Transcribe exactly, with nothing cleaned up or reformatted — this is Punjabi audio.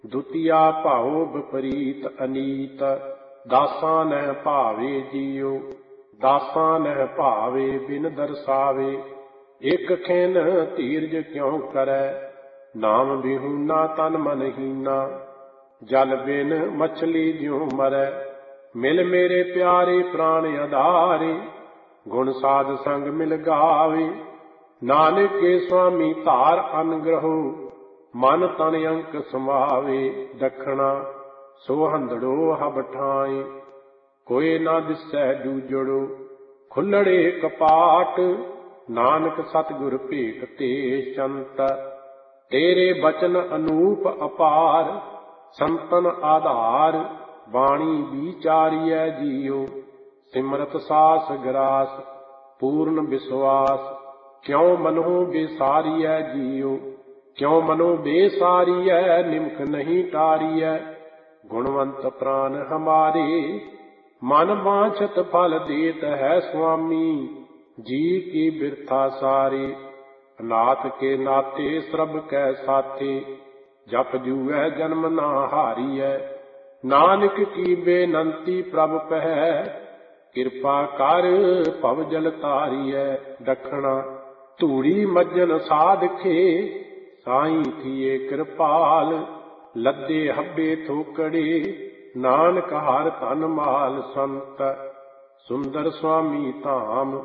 ਦੁਤੀਆ ਭਾਉ ਵਿਪਰੀਤ ਅਨੀਤ, ਦਾਸਾਂ ਨਹਿ ਭਾਵੇ ਜੀਉ। ਦਾਸਾਂ ਨਹਿ ਭਾਵੇ ਬਿਨ ਦਰਸਾਵੇ, ਇਕ ਖਿਨ ਧੀਰਜ ਕਿਉ ਕਰੈ। ਨਾਮ ਬਿਹੂਨਾ ਤਨ ਮਨ ਹੀਨਾ, ਜਲ ਬਿਨ ਮਛਲੀ ਜਿਉ ਮਰੈ। ਮਿਲ ਮੇਰੇ ਪਿਆਰੇ ਪ੍ਰਾਣ ਆਧਾਰੇ, ਗੁਣ ਸਾਧ ਸੰਗ ਮਿਲ ਗਾਵੇ। ਨਾਨਕ ਕੇ ਸੁਆਮੀ ਧਾਰ ਅਨਗ੍ਰਹੋ, ਮਨ ਤਨ ਅੰਕ ਸਮਾਵੇ। ਦਖਣਾ ਸੋ ਹੰਦੜੋ ਹਬ ਠਾਏ, ਕੋਇ ਨਾ ਦਿਸੈ ਦੂਜੜੋ। ਖੁੱਲੜੇ ਕਪਾਟ, ਨਾਨਕ ਸਤਿਗੁਰ ਭੇਟ ਤੇ ਚੰਤ। ਤੇਰੇ ਬਚਨ ਅਨੂਪ ਅਪਾਰ, ਸੰਤਨ ਆਧਾਰ। ਬਾਣੀ ਵਿਚਾਰੀਐ ਜੀਉ, ਸਿਮਰਤ ਸਾਸ ਗਰਾਸ। ਪੂਰਨ ਵਿਸ਼ਵਾਸ, ਕਿਉ ਮਨਹੁ ਬੇਸਾਰੀਐ ਜੀਉ। ਕਿਉ ਮਨੋ ਬੇਸਾਰੀਐ, ਨਿਮਖ ਨਹੀਂ ਟਾਰੀਐ। ਗੁਣਵੰਤ ਪ੍ਰਾਨ ਹਮਾਰੇ, ਮਨ ਵਾਂਛਤ ਫਲ ਦੇਤ ਹੈ ਸੁਆਮੀ। ਜੀ ਕੀ ਬਿਰਥਾ ਸਾਰੇ, ਅਨਾਥ ਕੇ ਨਾਤੇ ਸਰਬ ਕੈ ਸਾਥੇ। ਜਪ ਜੂਐ ਜਨਮ ਨਾ ਹਾਰੀਐ, ਨਾਨਕ ਕੀ ਬੇਨੰਤੀ ਪ੍ਰਭ ਪਹਿ। ਕਿਰਪਾ ਕਰ ਭਵ ਜਲ ਤਾਰੀਐ। ਦਖਣਾ ਧੂੜੀ ਮੱਜਨ ਸਾਧਖੇ, ਸਾਈਂ ਥੀਏ ਕਿਰਪਾਲ। ਲੱਦੇ ਹੱਬੇ ਥੋਕੜੇ, ਨਾਨਕ ਹਰ ਧਨ ਮਾਲ ਸੰਤ। ਸੁੰਦਰ ਸੁਆਮੀ ਧਾਮ,